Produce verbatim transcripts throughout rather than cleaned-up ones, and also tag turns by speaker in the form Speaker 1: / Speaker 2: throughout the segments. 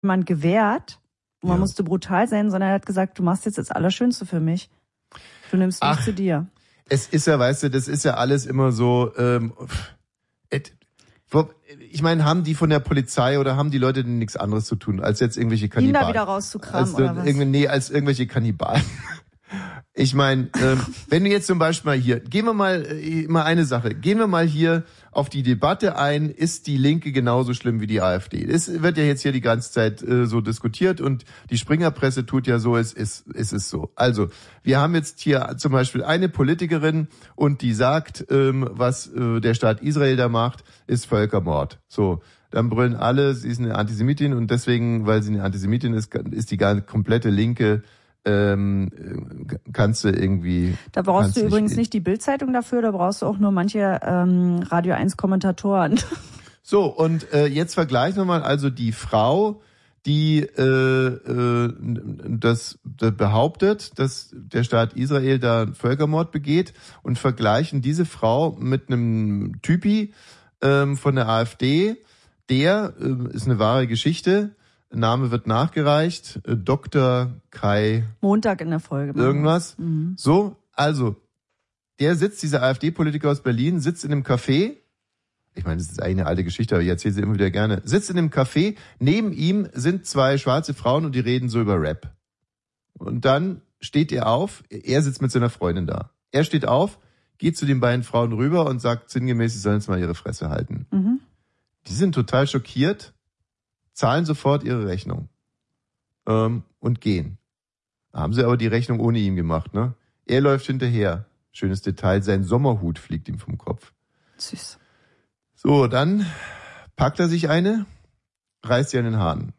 Speaker 1: jemand gewehrt. Und man
Speaker 2: ja.
Speaker 1: musste brutal sein, sondern er hat gesagt, du machst jetzt das Allerschönste für mich. Du nimmst mich zu dir.
Speaker 2: Es ist ja, weißt du, das ist ja alles immer so, ähm, et, ich meine, haben die von der Polizei oder haben die Leute denn nichts anderes zu tun, als jetzt irgendwelche Kannibalen?
Speaker 1: Ihn da wieder rauszukramen
Speaker 2: als,
Speaker 1: oder was?
Speaker 2: Nee, als irgendwelche Kannibalen. Ich meine, ähm, wenn du jetzt zum Beispiel mal hier, gehen wir mal, äh, mal eine Sache, gehen wir mal hier auf die Debatte ein, ist die Linke genauso schlimm wie die AfD? Es wird ja jetzt hier die ganze Zeit äh, so diskutiert und die Springerpresse tut ja so, es ist, es ist so. Also, wir haben jetzt hier zum Beispiel eine Politikerin und die sagt, ähm, was äh, der Staat Israel da macht, ist Völkermord. So. Dann brüllen alle, sie ist eine Antisemitin und deswegen, weil sie eine Antisemitin ist, ist die ganze komplette Linke ähm, kannst du irgendwie...
Speaker 1: Da brauchst du übrigens nicht die Bild-Zeitung dafür, da brauchst du auch nur manche ähm, Radio eins Kommentatoren.
Speaker 2: So, und äh, jetzt vergleichen wir mal also die Frau, die äh, äh, das, das behauptet, dass der Staat Israel da Völkermord begeht und vergleichen diese Frau mit einem Typi ähm, von der AfD, der, äh, ist eine wahre Geschichte, Name wird nachgereicht, äh, Doktor Kai...
Speaker 1: Montag in der Folge.
Speaker 2: Irgendwas.
Speaker 1: Mhm.
Speaker 2: So, also, der sitzt, dieser AfD-Politiker aus Berlin, sitzt in einem Café. Ich meine, das ist eigentlich eine alte Geschichte, aber ich erzähle sie immer wieder gerne. Sitzt in einem Café, neben ihm sind zwei schwarze Frauen und die reden so über Rap. Und dann steht er auf, er sitzt mit seiner Freundin da. Er steht auf, geht zu den beiden Frauen rüber und sagt sinngemäß, sie sollen jetzt mal ihre Fresse halten.
Speaker 1: Mhm.
Speaker 2: Die sind total schockiert, zahlen sofort ihre Rechnung ähm, und gehen. Haben sie aber die Rechnung ohne ihn gemacht, ne? Er läuft hinterher. Schönes Detail, sein Sommerhut fliegt ihm vom Kopf.
Speaker 1: Süß.
Speaker 2: So, dann packt er sich eine, reißt sie an den Haaren.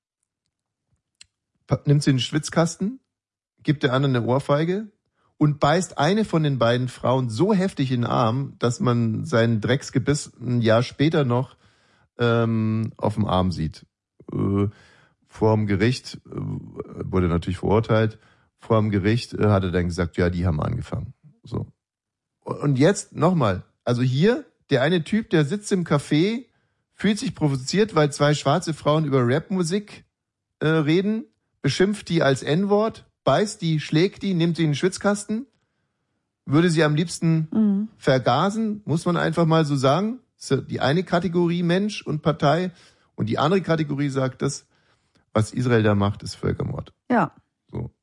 Speaker 2: Nimmt sie in den Schwitzkasten, gibt der anderen eine Ohrfeige und beißt eine von den beiden Frauen so heftig in den Arm, dass man seinen Drecksgebiss ein Jahr später noch ähm, auf dem Arm sieht. Äh, vor dem Gericht äh, wurde natürlich verurteilt. Vor dem Gericht äh, hat er dann gesagt, ja, die haben angefangen. So. Und jetzt nochmal, also hier, der eine Typ, der sitzt im Café, fühlt sich provoziert, weil zwei schwarze Frauen über Rapmusik äh, reden, beschimpft die als N-Wort, beißt die, schlägt die, nimmt sie in den Schwitzkasten, würde sie am liebsten mhm. vergasen, muss man einfach mal so sagen. Die eine Kategorie Mensch und Partei und die andere Kategorie sagt, das, was Israel da macht, ist Völkermord.
Speaker 1: Ja.
Speaker 2: So.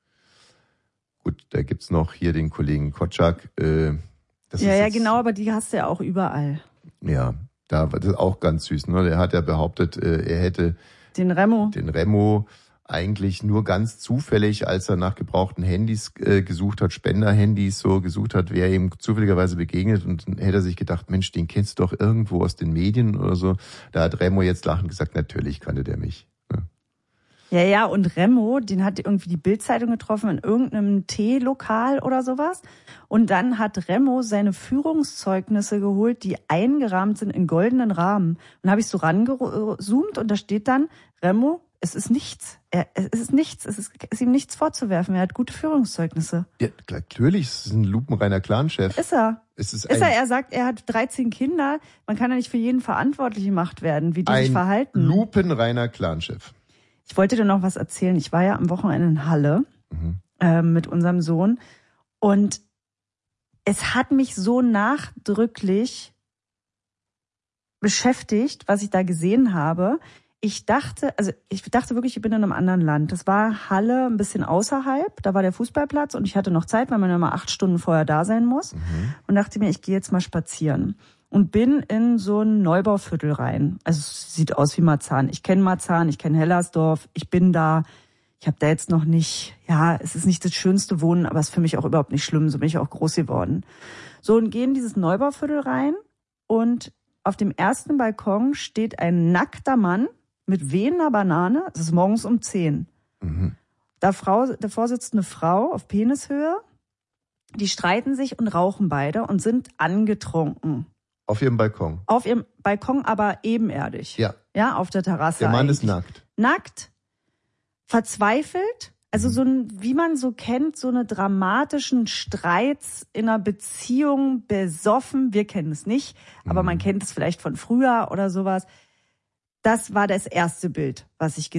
Speaker 2: Gut, da gibt's noch hier den Kollegen Kotschak. Äh, das
Speaker 1: ja,
Speaker 2: ist
Speaker 1: ja,
Speaker 2: jetzt,
Speaker 1: genau, aber die hast du ja auch überall.
Speaker 2: Ja, da war das auch ganz süß. Ne? Der hat ja behauptet, äh, er hätte
Speaker 1: den Remo,
Speaker 2: den Remo eigentlich nur ganz zufällig, als er nach gebrauchten Handys äh, gesucht hat, Spender-Handys so gesucht hat, wer ihm zufälligerweise begegnet und dann hätte er sich gedacht, Mensch, den kennst du doch irgendwo aus den Medien oder so. Da hat Remo jetzt lachend gesagt, natürlich kannte der mich. Ne?
Speaker 1: Ja, ja, und Remo, den hat irgendwie die Bild-Zeitung getroffen in irgendeinem Teelokal oder sowas. Und dann hat Remo seine Führungszeugnisse geholt, die eingerahmt sind in goldenen Rahmen. Und dann habe ich so rangezoomt und da steht dann, Remo, es ist nichts. Er, es ist nichts. Es ist, ist ihm nichts vorzuwerfen. Er hat gute Führungszeugnisse.
Speaker 2: Ja, natürlich. Es ist ein lupenreiner Clanchef.
Speaker 1: Ist er.
Speaker 2: Es ist,
Speaker 1: ist er. Er sagt, er hat dreizehn Kinder. Man kann ja nicht für jeden verantwortlich gemacht werden, wie die
Speaker 2: ein
Speaker 1: sich verhalten.
Speaker 2: Ein lupenreiner Clanchef.
Speaker 1: Ich wollte dir noch was erzählen. Ich war ja am Wochenende in Halle mhm. äh, mit unserem Sohn. Und es hat mich so nachdrücklich beschäftigt, was ich da gesehen habe. Ich dachte, also ich dachte wirklich, ich bin in einem anderen Land. Das war Halle ein bisschen außerhalb, da war der Fußballplatz und ich hatte noch Zeit, weil man ja mal acht Stunden vorher da sein muss. Mhm. Und dachte mir, ich gehe jetzt mal spazieren. Und bin in so ein Neubauviertel rein. Also es sieht aus wie Marzahn. Ich kenne Marzahn, ich kenne Hellersdorf, ich bin da. Ich habe da jetzt noch nicht, ja, es ist nicht das schönste Wohnen, aber es ist für mich auch überhaupt nicht schlimm, so bin ich auch groß geworden. So, und gehe in dieses Neubauviertel rein und auf dem ersten Balkon steht ein nackter Mann mit wehender Banane, es ist morgens um zehn. Mhm. Da Frau, davor sitzt eine Frau auf Penishöhe, die streiten sich und rauchen beide und sind angetrunken.
Speaker 2: Auf ihrem Balkon?
Speaker 1: Auf ihrem Balkon, aber ebenerdig.
Speaker 2: Ja.
Speaker 1: Ja, auf der Terrasse.
Speaker 2: Der Mann
Speaker 1: eigentlich.
Speaker 2: ist nackt.
Speaker 1: Nackt, verzweifelt, also so ein, wie man so kennt, so eine dramatischen Streits in einer Beziehung, besoffen. Wir kennen es nicht, aber mhm. man kennt es vielleicht von früher oder sowas. Das war das erste Bild, was ich gesehen